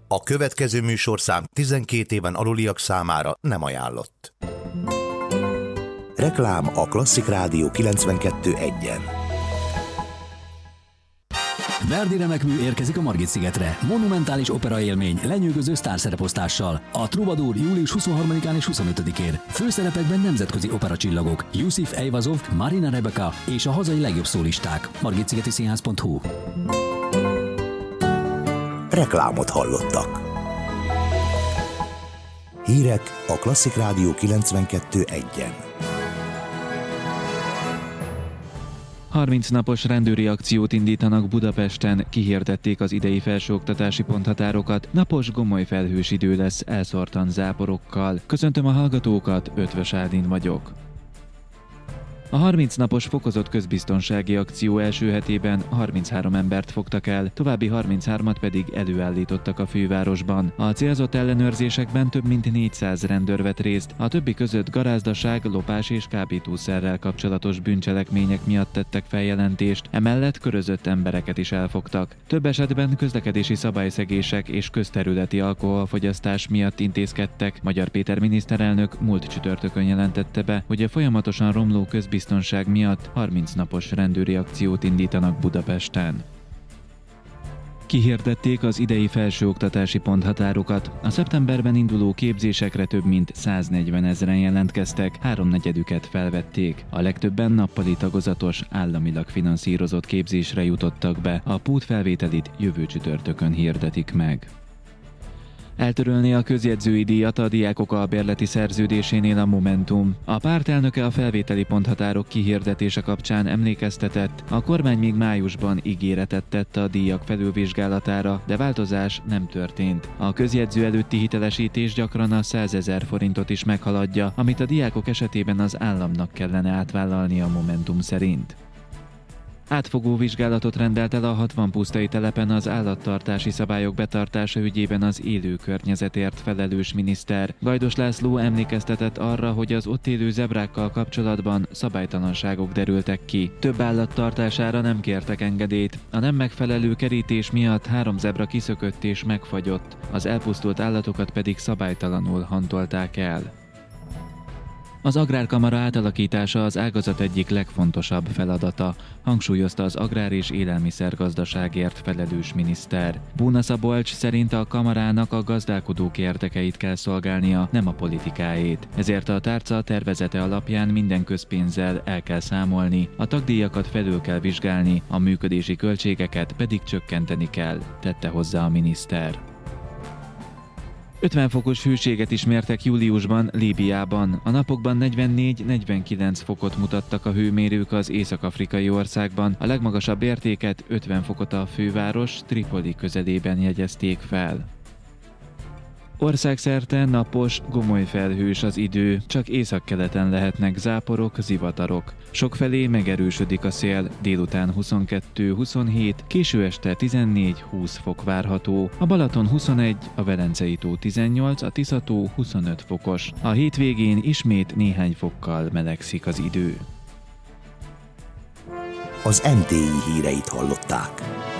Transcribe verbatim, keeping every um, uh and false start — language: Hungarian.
A következő műsorszám tizenkét éven aluliak számára nem ajánlott. Reklám a Klasszik Rádió kilencvenkettő egyen. Verdi remekmű érkezik a Margit-szigetre. Monumentális operaélmény, lenyűgöző sztárszereposztással. A Troubadour július huszonharmadikán és huszonötödikén. Főszerepekben nemzetközi operacsillagok. Yusif Eyvazov, Marina Rebeka és a hazai legjobb szólisták. margitszigeti színház pont hu. Reklámot hallottak. Hírek a Klasszik Rádió kilencvenkettő egyen. harminc napos rendőri akciót indítanak Budapesten, kihirdették az idei felsőoktatási ponthatárokat, napos gomoly felhős idő lesz elszórtan záporokkal. Köszöntöm a hallgatókat, Ötvös Áldin vagyok. A harminc napos fokozott közbiztonsági akció első hetében harminchárom embert fogtak el, további harminchármat pedig előállítottak a fővárosban. A célzott ellenőrzésekben több mint négyszáz rendőr vett részt, a többi között garázdaság, lopás és kábítószerrel kapcsolatos bűncselekmények miatt tettek feljelentést, emellett körözött embereket is elfogtak. Több esetben közlekedési szabályszegések és közterületi alkoholfogyasztás miatt intézkedtek. Magyar Péter miniszterelnök múlt csütörtökön jelentette be, hogy a folyamatosan romló közbiztonsági biztonság miatt harminc napos rendőri akciót indítanak Budapesten. Kihirdették az idei felsőoktatási ponthatárokat. A szeptemberben induló képzésekre több mint száznegyven ezren jelentkeztek, háromnegyedüket felvették. A legtöbben nappali tagozatos, államilag finanszírozott képzésre jutottak be. A pótfelvételit jövő csütörtökön hirdetik meg. Eltörölné a közjegyzői díjat a diákok albérleti szerződésénél a Momentum. A pártelnöke a felvételi ponthatárok kihirdetése kapcsán emlékeztetett, a kormány még májusban ígéretet tett a díjak felülvizsgálatára, de változás nem történt. A közjegyző előtti hitelesítés gyakran a százezer forintot is meghaladja, amit a diákok esetében az államnak kellene átvállalni a Momentum szerint. Átfogó vizsgálatot rendelt el a hatvan pusztai telepen az állattartási szabályok betartása ügyében az élő környezetért felelős miniszter. Gajdos László emlékeztetett arra, hogy az ott élő zebrákkal kapcsolatban szabálytalanságok derültek ki. Több állat tartására nem kértek engedélyt. A nem megfelelő kerítés miatt három zebra kiszökött és megfagyott, az elpusztult állatokat pedig szabálytalanul hantolták el. Az Agrárkamara átalakítása az ágazat egyik legfontosabb feladata, hangsúlyozta az agrár- és élelmiszergazdaságért felelős miniszter. Búna Szabolcs szerint a kamarának a gazdálkodók érdekeit kell szolgálnia, nem a politikáét. Ezért a tárca tervezete alapján minden közpénzzel el kell számolni, a tagdíjakat felül kell vizsgálni, a működési költségeket pedig csökkenteni kell, tette hozzá a miniszter. ötven fokos hőséget is mértek júliusban Líbiában. A napokban negyvennégy-negyvenkilenc fokot mutattak a hőmérők az észak-afrikai országban. A legmagasabb értéket, ötven fokot a főváros Tripoli közelében jegyezték fel. Országszerte napos, gomoly felhős az idő, csak északkeleten lehetnek záporok, zivatarok. Sokfelé megerősödik a szél, délután huszonkettő-huszonhét, késő este tizennégy-húsz fok várható. A Balaton huszonegy, a Velencei tó tizennyolc, a Tisza-tó huszonöt fokos. A hétvégén ismét néhány fokkal melegszik az idő. Az em té i híreit hallották.